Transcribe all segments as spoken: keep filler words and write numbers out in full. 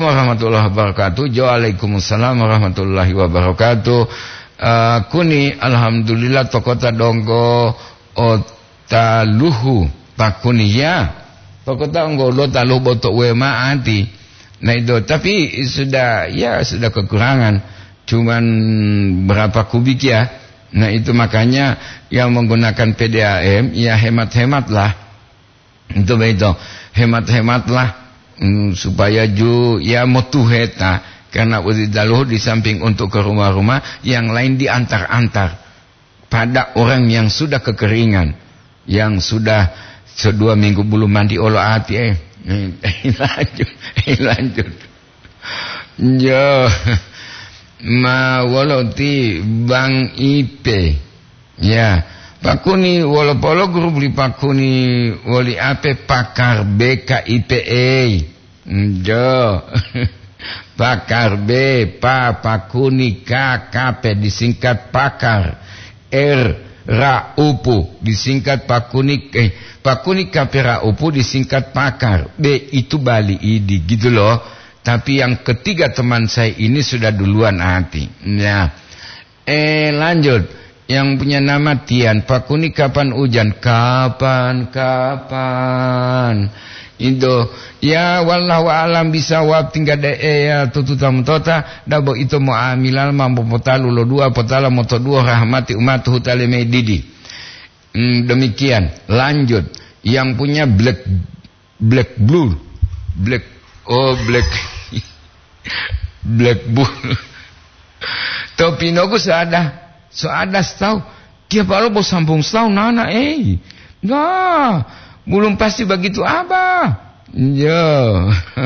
warahmatullahi wabarakatuh. Waalaikumsalam warahmatullahi wabarakatuh. Uh, kuni alhamdulillah tokota donggo otaluhu pakuni ya. Tokota ngolo taluh botok wema anti. Nah itu tapi sudah ya sudah kekurangan. Cuman berapa kubik ya. Nah itu makanya yang menggunakan P D A M ya hemat-hematlah. Itu begitu. Hemat-hematlah. Hmm, supaya ju ya motuheta karena udidaluh di samping untuk ke rumah-rumah yang lain diantar-antar pada orang yang sudah kekeringan, yang sudah sedua minggu belum mandi olo hati eh, eh lanjut eh lanjut yo ma woloti Bang I P ya pakuni wala polo guru beli pakuni wali ape pakar B K I P E jo pakar B pa pakuni K K P disingkat pakar R Ra Upu disingkat pakuni eh pakuni K P Ra Upu disingkat pakar B itu Bali Idi gitu loh. Tapi yang ketiga teman saya ini sudah duluan hati ya. Eh lanjut. Yang punya nama Tian pakuni kapan hujan kapan kapan itu ya wallahu alam bisa wab tinggal de ya tututam tota dabo itu mau amilal mampu potalu lo dua potala moto dua rahmati umat hutale medidi. Hmm, demikian lanjut yang punya black black blue black oh black black bull topinoku seada so ada tahu dia baru bos sambung tahu nana eh nah belum pasti begitu abah ya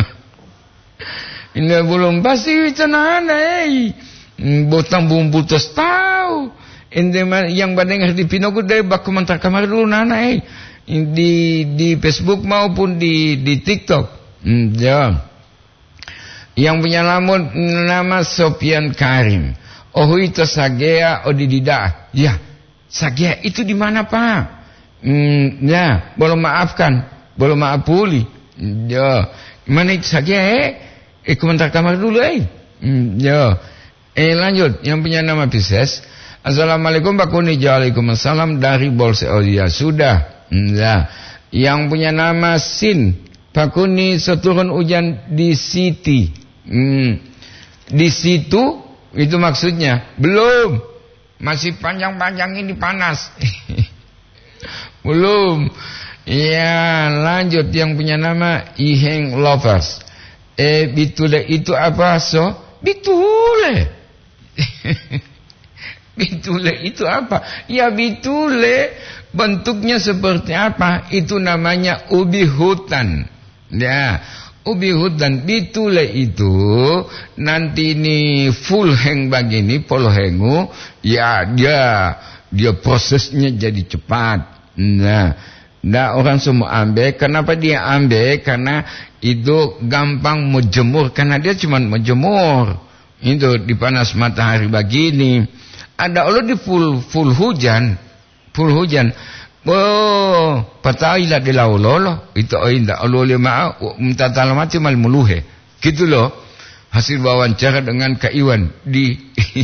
ini belum pasti nana eh botang bumbu tos tahu ini yang bandeng di Pinoku dari bak komentar kamar dulu nana eh di di Facebook maupun di di TikTok ya yang punya namun nama Sofian Karim. Oh itu Sagea Odidida. Ya, Sagea itu di mana Pak? Hmm, ya, boleh maafkan, boleh maafuli. Ya, mana itu Sagea? Eh, eh komentar kamar dulu eh. Hmm, ya, eh lanjut. Yang punya nama Pisces. Assalamualaikum Pak Kuni. Waalaikumsalam dari Bolse. Oh ya sudah. Hmm, ya, yang punya nama Sin. Pak Kuni seturun hujan di City. Hmm, di situ. Itu maksudnya belum masih panjang-panjang ini panas belum ya lanjut yang punya nama Iheng Lovers eh bitule itu apa so bitule bitule itu apa ya bitule bentuknya seperti apa itu namanya ubi hutan ya ubi hutan bitule itu nanti ini full hang begini polo hengu ya dia dia prosesnya jadi cepat. Nah, nah orang semua ambil. Kenapa dia ambil? Karena itu gampang menjemur karena dia cuma menjemur. Itu di panas matahari begini. Ada Allah di full full hujan, full hujan. Oh, patailah di laulolo itu indah Allah lima minta talamati mal muluhe gitu loh hasil wawancara dengan Kak Iwan di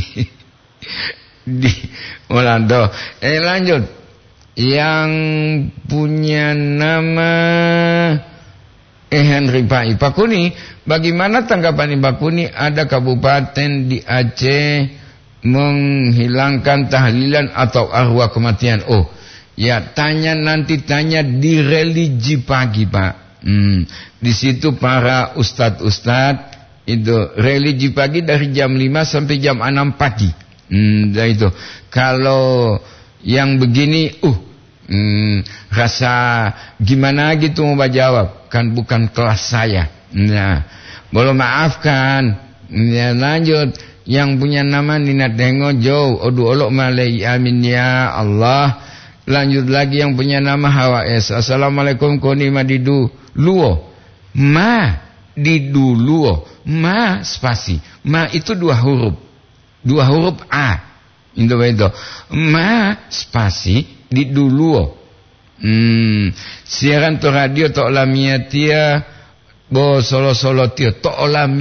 di Orlando. Eh lanjut yang punya nama eh Henry Pai Pak Kuni bagaimana tanggapan Pak Kuni ada kabupaten di Aceh menghilangkan tahlilan atau arwah kematian? Oh ya tanya nanti tanya di religi pagi Pak. Hmm, di situ para ustad-ustad itu religi pagi dari jam lima sampai jam enam pagi. Hmm, dah itu. Kalau yang begini, uh, hmm, rasa gimana gitu mau jawab kan bukan kelas saya. Nah, boleh maafkan. Ya lanjut yang punya nama Nina Dengo Jo. Odu olok malai amin ya Allah. Lanjut lagi yang punya nama Hawa S. Assalamualaikum koni madidu luo. Ma didu luo. Ma spasi. Ma itu dua huruf. Dua huruf A. Itu itu. Ma spasi didu luo. Hmm. Siaran to radio to lamia tia bo solo solo tia to lamia.